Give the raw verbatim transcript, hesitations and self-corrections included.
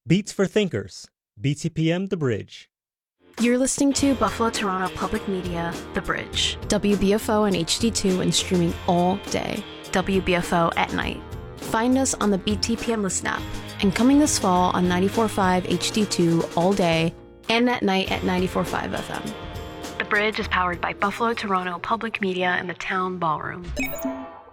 Beats for Thinkers, B T P M The Bridge. You're listening to Buffalo Toronto Public Media, The Bridge. W B F O and H D two and streaming all day. W B F O at night. Find us on the B T P M Listen app. And coming this fall on ninety-four point five H D two all day and at night at ninety-four point five F M. The Bridge is powered by Buffalo Toronto Public Media and the Town Ballroom.